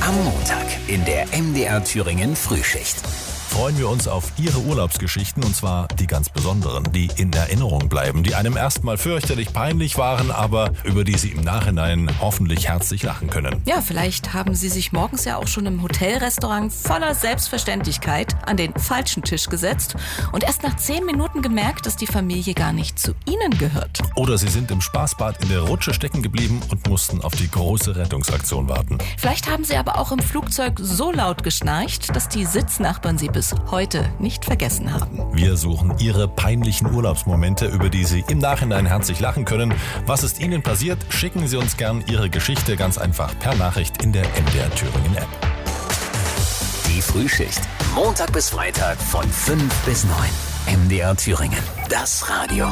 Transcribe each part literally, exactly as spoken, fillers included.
Am Montag in der M D R Thüringen Frühschicht. Freuen wir uns auf Ihre Urlaubsgeschichten, und zwar die ganz besonderen, die in Erinnerung bleiben, die einem erstmal fürchterlich peinlich waren, aber über die Sie im Nachhinein hoffentlich herzlich lachen können. Ja, vielleicht haben Sie sich morgens ja auch schon im Hotelrestaurant voller Selbstverständlichkeit an den falschen Tisch gesetzt und erst nach zehn Minuten gemerkt, dass die Familie gar nicht zu Ihnen gehört. Oder Sie sind im Spaßbad in der Rutsche stecken geblieben und mussten auf die große Rettungsaktion warten. Vielleicht haben Sie aber auch im Flugzeug so laut geschnarcht, dass die Sitznachbarn Sie bis heute nicht vergessen haben. Wir suchen Ihre peinlichen Urlaubsmomente, über die Sie im Nachhinein herzlich lachen können. Was ist Ihnen passiert? Schicken Sie uns gern Ihre Geschichte ganz einfach per Nachricht in der M D R Thüringen App. Die Frühschicht. Montag bis Freitag von fünf bis neun. M D R Thüringen. Das Radio.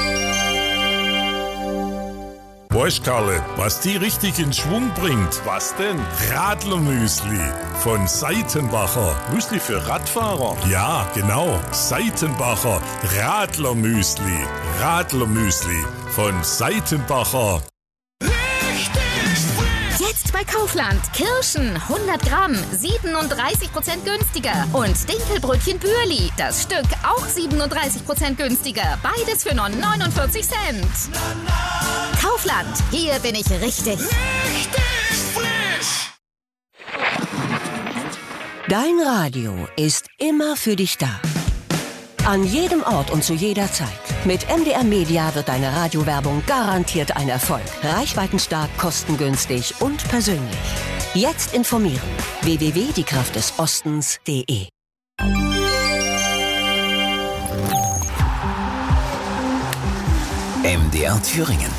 Weißt Karle, was die richtig in Schwung bringt? Was denn? Radlermüsli von Seitenbacher. Müsli für Radfahrer? Ja, genau. Seitenbacher Radlermüsli. Radlermüsli von Seitenbacher. Jetzt bei Kaufland. Kirschen hundert Gramm, siebenunddreißig Prozent günstiger. Und Dinkelbrötchen Bürli. Das Stück auch siebenunddreißig Prozent günstiger. Beides für nur neunundvierzig Cent. Kaufland. Hier bin ich richtig. Richtig frisch. Dein Radio ist immer für dich da. An jedem Ort und zu jeder Zeit. Mit M D R Media wird deine Radiowerbung garantiert ein Erfolg. Reichweitenstark, kostengünstig und persönlich. Jetzt informieren. w w w punkt die kraft des ostens punkt de M D R Thüringen.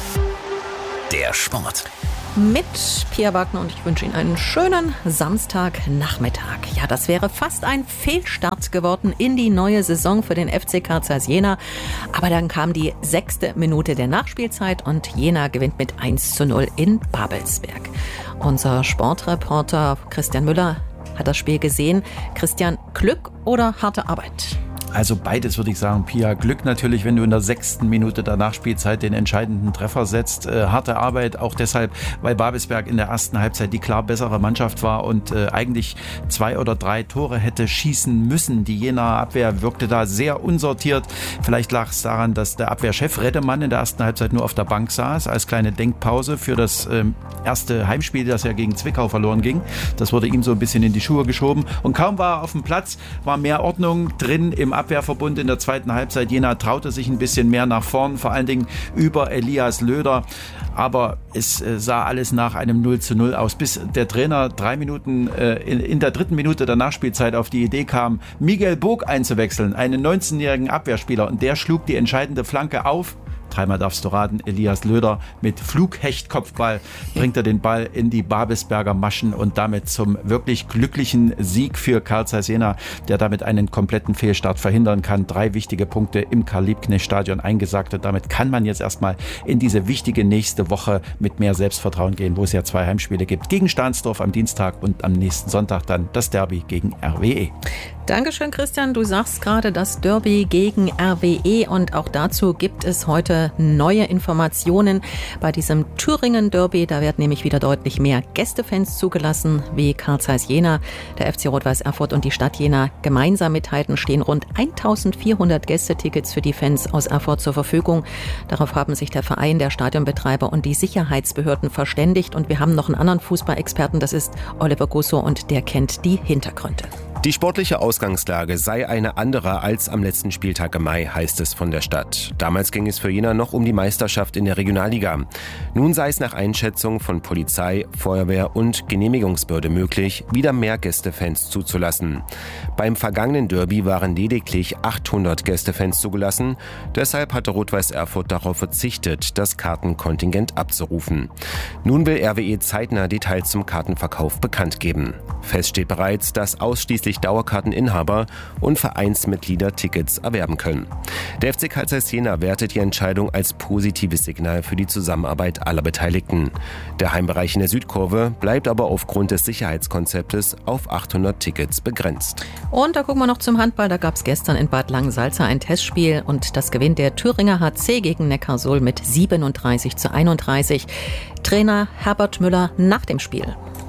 Der Sport. Mit Pia Wagner, und ich wünsche Ihnen einen schönen Samstagnachmittag. Ja, das wäre fast ein Fehlstart geworden in die neue Saison für den F C Carl Zeiss Jena. Aber dann kam die sechste Minute der Nachspielzeit und Jena gewinnt mit eins zu null in Babelsberg. Unser Sportreporter Christian Müller hat das Spiel gesehen. Christian, Glück oder harte Arbeit? Also beides, würde ich sagen, Pia. Glück natürlich, wenn du in der sechsten Minute der Nachspielzeit den entscheidenden Treffer setzt. Äh, harte Arbeit auch deshalb, weil Babelsberg in der ersten Halbzeit die klar bessere Mannschaft war und äh, eigentlich zwei oder drei Tore hätte schießen müssen. Die Jenaer Abwehr wirkte da sehr unsortiert. Vielleicht lag es daran, dass der Abwehrchef Reddemann in der ersten Halbzeit nur auf der Bank saß, als kleine Denkpause für das ähm, erste Heimspiel, das ja gegen Zwickau verloren ging. Das wurde ihm so ein bisschen in die Schuhe geschoben. Und kaum war er auf dem Platz, war mehr Ordnung drin im Abwehrverbund in der zweiten Halbzeit. Jena traute sich ein bisschen mehr nach vorn, vor allen Dingen über Elias Löder. Aber es äh, sah alles nach einem null zu null aus, bis der Trainer drei Minuten äh, in, in der dritten Minute der Nachspielzeit auf die Idee kam, Miguel Burg einzuwechseln, einen neunzehnjährigen Abwehrspieler. Und der schlug die entscheidende Flanke auf. Dreimal darfst du raten, Elias Löder mit Flughechtkopfball bringt er den Ball in die Babelsberger Maschen und damit zum wirklich glücklichen Sieg für Carl Zeiss Jena, der damit einen kompletten Fehlstart verhindern kann. Drei wichtige Punkte im Karl-Liebknecht-Stadion eingesagt und damit kann man jetzt erstmal in diese wichtige nächste Woche mit mehr Selbstvertrauen gehen, wo es ja zwei Heimspiele gibt. Gegen Stahnsdorf am Dienstag und am nächsten Sonntag dann das Derby gegen R W E. Dankeschön, Christian. Du sagst gerade das Derby gegen R W E und auch dazu gibt es heute neue Informationen bei diesem Thüringen-Derby. Da werden nämlich wieder deutlich mehr Gästefans zugelassen, wie Carl Zeiss Jena, der F C Rot-Weiß Erfurt und die Stadt Jena gemeinsam mithalten, stehen rund eintausendvierhundert Gästetickets für die Fans aus Erfurt zur Verfügung. Darauf haben sich der Verein, der Stadionbetreiber und die Sicherheitsbehörden verständigt. Und wir haben noch einen anderen Fußballexperten, das ist Oliver Gusso, und der kennt die Hintergründe. Die sportliche Ausgangslage sei eine andere als am letzten Spieltag im Mai, heißt es von der Stadt. Damals ging es für Jena noch um die Meisterschaft in der Regionalliga. Nun sei es nach Einschätzung von Polizei, Feuerwehr und Genehmigungsbehörde möglich, wieder mehr Gästefans zuzulassen. Beim vergangenen Derby waren lediglich achthundert Gästefans zugelassen. Deshalb hatte Rot-Weiß Erfurt darauf verzichtet, das Kartenkontingent abzurufen. Nun will R W E zeitnah Details zum Kartenverkauf bekannt geben. Fest steht bereits, dass ausschließlich Dauerkarteninhaber und Vereinsmitglieder Tickets erwerben können. Der F C Carl Zeiss Jena wertet die Entscheidung als positives Signal für die Zusammenarbeit aller Beteiligten. Der Heimbereich in der Südkurve bleibt aber aufgrund des Sicherheitskonzeptes auf achthundert Tickets begrenzt. Und da gucken wir noch zum Handball. Da gab es gestern in Bad Langensalza ein Testspiel und das gewinnt der Thüringer H C gegen Neckarsulm mit siebenunddreißig zu einunddreißig. Trainer Herbert Müller nach dem Spiel.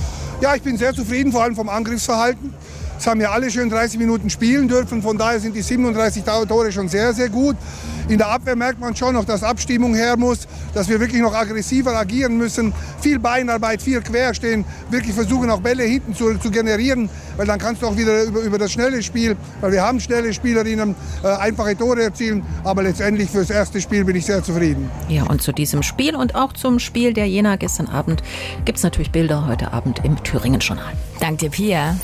Ja, ich bin sehr zufrieden, vor allem vom Angriffsverhalten. Es haben ja alle schön dreißig Minuten spielen dürfen, von daher sind die siebenunddreißig Tore schon sehr, sehr gut. In der Abwehr merkt man schon noch, dass Abstimmung her muss, dass wir wirklich noch aggressiver agieren müssen. Viel Beinarbeit, viel Querstehen, wirklich versuchen auch Bälle hinten zu, zu generieren, weil dann kannst du auch wieder über, über das schnelle Spiel, weil wir haben schnelle Spielerinnen, äh, einfache Tore erzielen. Aber letztendlich fürs erste Spiel bin ich sehr zufrieden. Ja, und zu diesem Spiel und auch zum Spiel der Jena gestern Abend gibt es natürlich Bilder heute Abend im Thüringen-Journal. Dank dir, Pia.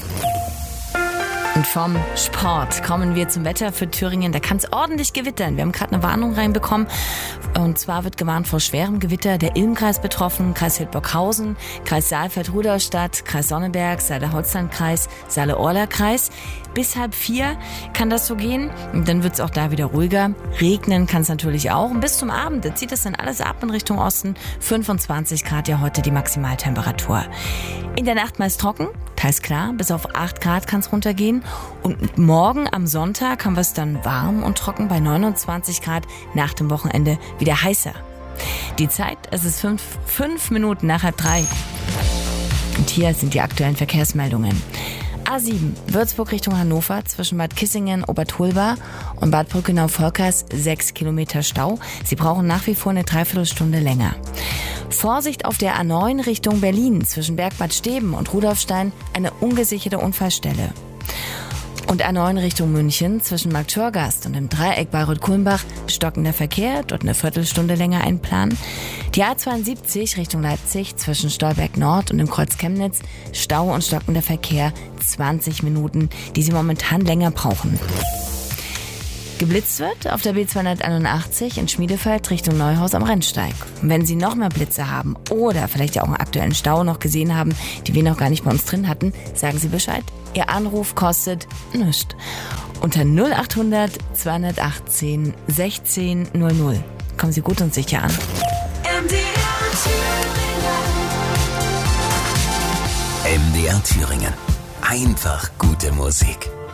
Und vom Sport kommen wir zum Wetter für Thüringen. Da kann es ordentlich gewittern. Wir haben gerade eine Warnung reinbekommen. Und zwar wird gewarnt vor schwerem Gewitter. Der Ilm-Kreis betroffen, Kreis Hildburghausen, Kreis Saalfeld-Rudolstadt, Kreis Sonneberg, Saale-Holstein-Kreis, Saale-Orla-Kreis. Bis halb vier kann das so gehen. Und dann wird es auch da wieder ruhiger. Regnen kann es natürlich auch. Und bis zum Abend da zieht es dann alles ab in Richtung Osten. fünfundzwanzig Grad ja heute die Maximaltemperatur. In der Nacht meist trocken, teils klar. Bis auf acht Grad kann es runtergehen. Und morgen am Sonntag haben wir es dann warm und trocken bei neunundzwanzig Grad. Nach dem Wochenende wieder heißer. Die Zeit, es ist fünf, fünf Minuten nach halb drei. Und hier sind die aktuellen Verkehrsmeldungen. A sieben, Würzburg Richtung Hannover, zwischen Bad Kissingen, Obertulba und Bad Brückenau-Volkers, sechs Kilometer Stau. Sie brauchen nach wie vor eine Dreiviertelstunde länger. Vorsicht auf der A neun Richtung Berlin, zwischen Bergbad Steben und Rudolfstein, eine ungesicherte Unfallstelle. Und A neun Richtung München, zwischen Marktschorgast und dem Dreieck Bayreuth-Kulmbach, stockender Verkehr, dort eine Viertelstunde länger einplanen. Die A zweiundsiebzig Richtung Leipzig, zwischen Stolberg Nord und dem Kreuz Chemnitz, Stau und stockender Verkehr, zwanzig Minuten, die Sie momentan länger brauchen. Geblitzt wird auf der B zweihunderteinundachtzig in Schmiedefeld Richtung Neuhaus am Rennsteig. Und wenn Sie noch mehr Blitze haben oder vielleicht ja auch einen aktuellen Stau noch gesehen haben, die wir noch gar nicht bei uns drin hatten, sagen Sie Bescheid. Ihr Anruf kostet nichts. Unter null achthundert zweihundertachtzehn sechzehn null null. Kommen Sie gut und sicher an. M D R Thüringen. M D R Thüringen. Einfach gute Musik.